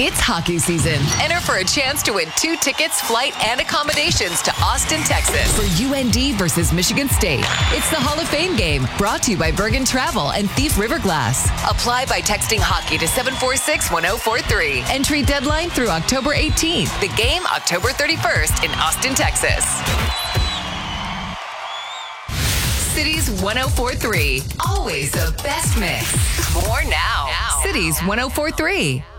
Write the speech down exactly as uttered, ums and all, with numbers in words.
It's hockey season. Enter for a chance to win two tickets, flight, and accommodations to Austin, Texas for U N D versus Michigan State. It's the Hall of Fame game, brought to you by Bergen Travel and Thief River Glass. Apply by texting hockey to seven four six, one zero four three. Entry deadline through October eighteenth. The game October thirty-first in Austin, Texas. Cities one oh four point three. Always the best mix. More now. now. Cities one oh four point three.